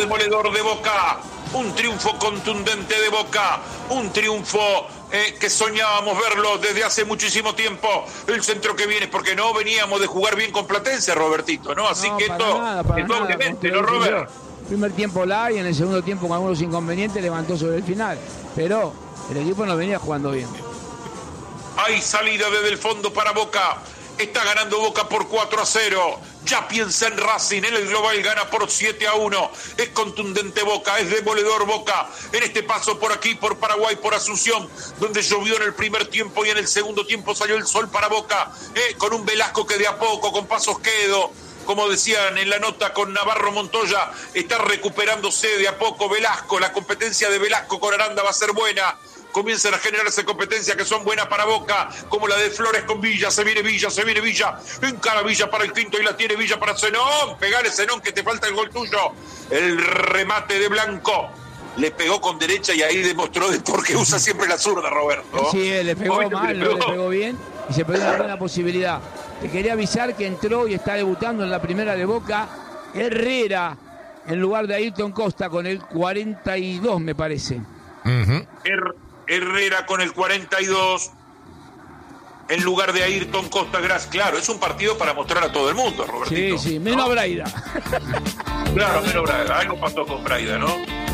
demoledor de Boca. Un triunfo contundente de Boca. Un triunfo que soñábamos verlo desde hace muchísimo tiempo. El centro que viene, porque no veníamos de jugar bien con Platense, Robertito, ¿no? Así que esto es doblemente, ¿no, Robert? Primer tiempo y en el segundo tiempo con algunos inconvenientes levantó sobre el final. Pero el equipo no venía jugando bien. Hay salida desde el fondo para Boca. Está ganando Boca por 4-0. Ya piensa en Racing. En el global gana por 7-1. Es contundente Boca. Es demoledor Boca. En este paso por aquí, por Paraguay, por Asunción, donde llovió en el primer tiempo y en el segundo tiempo salió el sol para Boca. Con un Velasco que de a poco, con pasos quedo, como decían en la nota con Navarro Montoya, está recuperándose de a poco Velasco. La competencia de Velasco con Aranda va a ser buena. Comienzan a generarse competencias que son buenas para Boca, como la de Flores con Villa. Se viene Villa. Encara Villa para el quinto y la tiene Villa para Zenón. Pegale, Zenón, que te falta el gol tuyo. El remate de Blanco. Le pegó con derecha y ahí demostró de por qué usa siempre la zurda, Roberto. Sí, le pegó mal, no le pegó bien y se perdió una buena posibilidad. Te quería avisar que entró y está debutando en la primera de Boca Herrera, en lugar de Ayrton Costa, con el 42, me parece. Herrera con el 42 en lugar de Ayrton Costa. Claro, es un partido para mostrar a todo el mundo, Robertito. Sí, menos ¿no? Braida. Claro, menos Braida. Algo pasó con Braida, ¿no?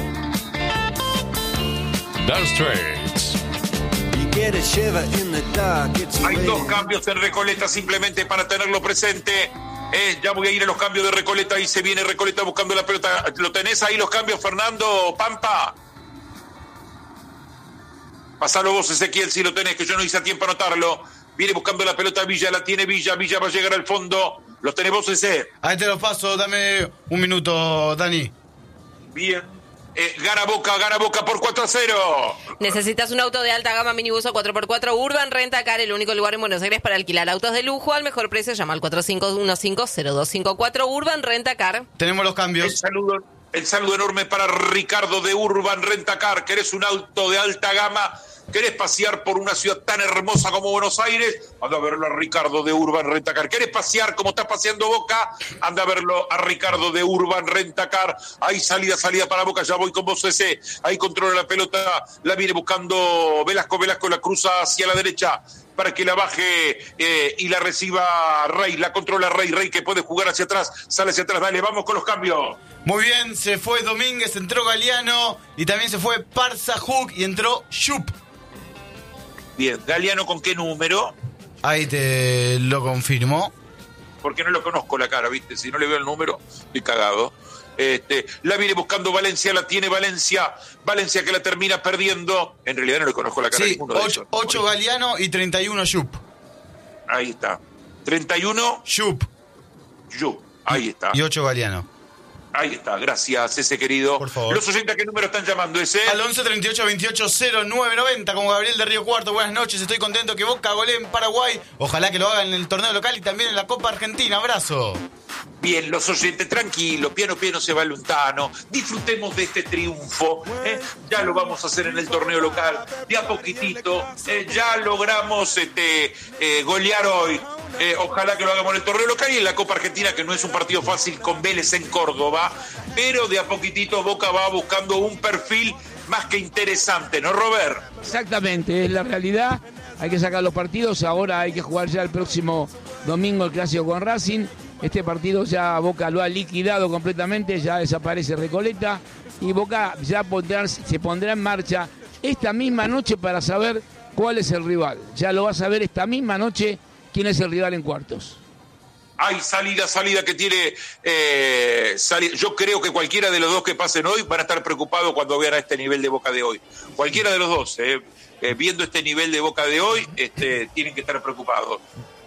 Dire Straits. Hay dos cambios en Recoleta, simplemente para tenerlo presente. Ya voy a ir a los cambios de Recoleta y se viene Recoleta buscando la pelota. ¿Lo tenés ahí los cambios, Fernando Pampa? Pasalo vos, Ezequiel, si lo tenés, que yo no hice a tiempo a anotarlo. Viene buscando la pelota Villa, la tiene Villa va a llegar al fondo. ¿Los tenés vos, Eze? Ahí te los paso, dame un minuto, Dani. Bien. Gana Boca por 4-0. ¿Necesitas un auto de alta gama, minibus o 4x4? Urban Rent a Car, el único lugar en Buenos Aires para alquilar autos de lujo al mejor precio. Llama al 4515-0254. Urban Rent a Car. Tenemos los cambios. El saludo enorme para Ricardo de Urban Rent a Car. ¿Querés un auto de alta gama? ¿Querés pasear por una ciudad tan hermosa como Buenos Aires? Anda a verlo a Ricardo de Urban Rent a Car. ¿Querés pasear como está paseando Boca? Anda a verlo a Ricardo de Urban Rent a Car. Ahí salida para Boca. Ya voy con vos, ese. Ahí controla la pelota. La viene buscando Velasco la cruza hacia la derecha para que la baje y la reciba Rey. La controla Rey que puede jugar hacia atrás. Sale hacia atrás. Dale, vamos con los cambios. Muy bien, se fue Domínguez, entró Galeano y también se fue Parza Hook y entró Schupp. Bien, Galeano, ¿con qué número? Ahí te lo confirmo. Porque no lo conozco la cara, ¿viste? Si no le veo el número, estoy cagado. La viene buscando Valencia, la tiene Valencia que la termina perdiendo. En realidad no le conozco la cara a ninguno de ellos. 8 Galeano y 31 Schupp. Ahí está. 31 Schupp. Ahí está. Y 8 Galeano. Ahí está, gracias, ese querido. Por favor. Los oyentes, ¿a qué número están llamando ese? Al 11 38 28 09 90, como Gabriel de Río Cuarto. Buenas noches, estoy contento que Boca golee en Paraguay. Ojalá que lo hagan en el torneo local y también en la Copa Argentina. Abrazo. Bien, los oyentes, tranquilos, piano se va Luntano. Disfrutemos de este triunfo. Ya lo vamos a hacer en el torneo local, de a poquitito. Ya logramos golear hoy. Ojalá que lo hagamos en el torneo local y en la Copa Argentina, que no es un partido fácil con Vélez en Córdoba, pero de a poquitito Boca va buscando un perfil más que interesante, ¿no, Robert? Exactamente, es la realidad. Hay que sacar los partidos, ahora hay que jugar ya el próximo domingo el clásico con Racing. Este partido ya Boca lo ha liquidado completamente, ya desaparece Recoleta y Boca ya se pondrá en marcha esta misma noche para saber cuál es el rival. Ya lo va a saber esta misma noche quién es el rival en cuartos. Hay salida que tiene yo creo que cualquiera de los dos que pasen hoy van a estar preocupados cuando vean a este nivel de Boca de hoy. Cualquiera de los dos, viendo este nivel de Boca de hoy, tienen que estar preocupados.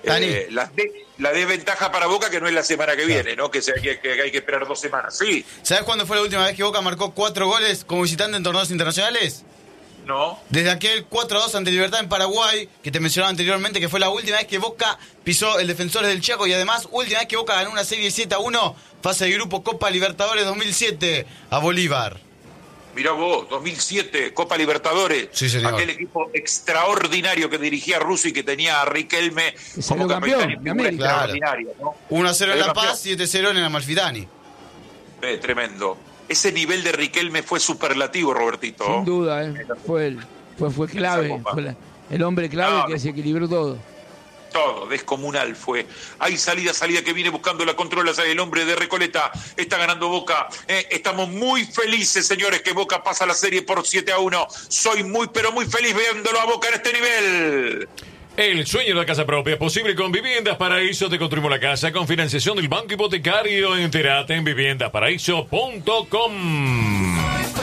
La desventaja para Boca que no es la semana que viene, ¿no? Que hay que esperar 2 semanas. Sí. ¿Sabes cuándo fue la última vez que Boca marcó 4 goles como visitante en torneos internacionales? No. Desde aquel 4-2 ante Libertad en Paraguay, que te mencionaba anteriormente, que fue la última vez que Boca pisó el Defensores del Chaco y además última vez que Boca ganó una serie 7-1, fase de grupo Copa Libertadores 2007 a Bolívar. Mirá vos, 2007, Copa Libertadores. Sí, señor. Aquel equipo extraordinario que dirigía Russo y que tenía a Riquelme como capitán. Extraordinario, ¿no? 1-0 en La Paz, 7-0 en el Amalfitani. Tremendo. ese nivel de Riquelme fue superlativo, Robertito. Sin duda, fue clave, fue el hombre clave que se equilibró todo. Todo, descomunal fue. Hay salida que viene buscando la controla, el hombre de Recoleta, está ganando Boca. Estamos muy felices, señores, que Boca pasa la serie por 7-1. Soy pero muy feliz viéndolo a Boca en este nivel. El sueño de la casa propia es posible con Viviendas Paraíso. Te construimos la casa con financiación del Banco Hipotecario. Entérate en viviendasparaíso.com.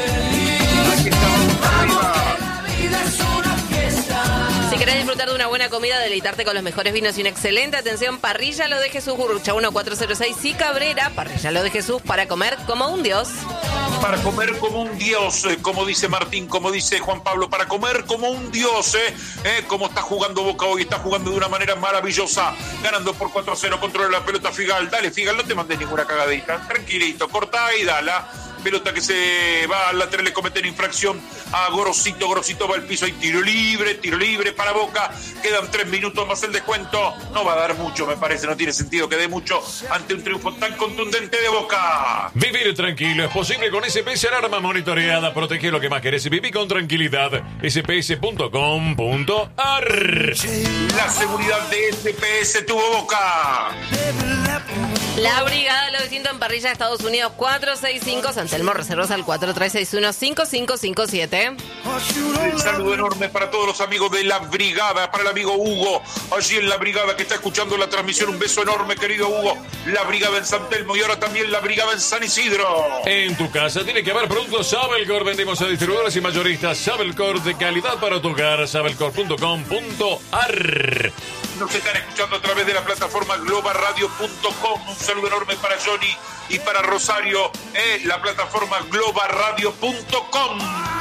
Si querés disfrutar de una buena comida, deleitarte con los mejores vinos y una excelente atención, Parrilla Lo de Jesús, Urrucha 1406 y Cabrera. Parrilla Lo de Jesús, para comer como un dios. Para comer como un dios, como dice Martín, como dice Juan Pablo, para comer como un dios, como está jugando Boca hoy, está jugando de una manera maravillosa, ganando por 4-0, controla la pelota Figal. Dale, Figal, no te mandes ninguna cagadita, tranquilito, cortá y dala. Pelota que se va al lateral, le cometen infracción a Gorosito va al piso, hay tiro libre para Boca, quedan 3 minutos más el descuento, no va a dar mucho, me parece, no tiene sentido que dé mucho ante un triunfo tan contundente de Boca. Vivir tranquilo es posible con SPS Alarma Monitoreada, protege lo que más querés y viví con tranquilidad. sps.com.ar. La seguridad de SPS tuvo Boca. La Brigada Lo Distinto en Parrilla, Estados Unidos 465, San Telmo, reservas al 4361-5557. Un saludo enorme para todos los amigos de La Brigada, para el amigo Hugo, allí en La Brigada que está escuchando la transmisión. Un beso enorme, querido Hugo. La Brigada en San Telmo y ahora también La Brigada en San Isidro. En tu casa tiene que haber productos Sabelcor. Vendemos a distribuidores y mayoristas Sabelcor de calidad para tu hogar. Sabelcor.com.ar. Nos están escuchando a través de la plataforma globalradio.com. Un saludo enorme para Johnny y para Rosario, la plataforma globalradio.com.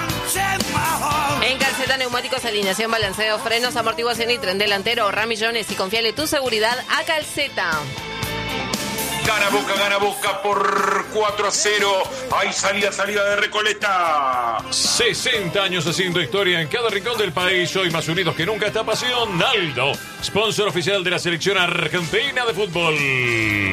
En Calceta Neumáticos, alineación, balanceo, frenos, amortiguación y tren delantero. Ahorra millones y confiale tu seguridad a Calceta. Gana Boca por 4-0. Hay salida de Recoleta. 60 años haciendo historia en cada rincón del país. Hoy más unidos que nunca esta pasión. Aldo, sponsor oficial de la selección argentina de fútbol.